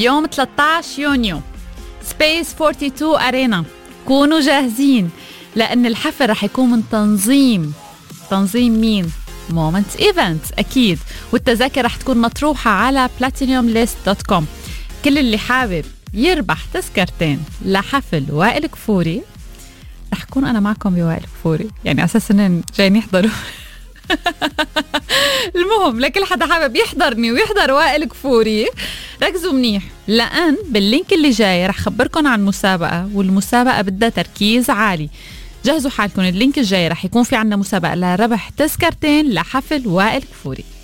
يوم 13 يونيو سبيس 42 أرينا. كونوا جاهزين لأن الحفل رح يكون من تنظيم مين؟ مومنت ايفنت أكيد. والتذاكر رح تكون مطروحة على platinumlist.com. كل اللي حابب يربح تذكرتين لحفل وائل كفوري، رح أكون أنا معكم بوائل كفوري، يعني أساساً جايين يحضروا. المهم لكل حدا حابب يحضرني ويحضر وائل كفوري، ركزوا منيح لأن باللينك اللي جاي رح خبركن عن مسابقة، والمسابقة بدها تركيز عالي. جهزوا حالكم، اللينك الجاي رح يكون في عنا مسابقة لربح تذكرتين لحفل وائل كفوري.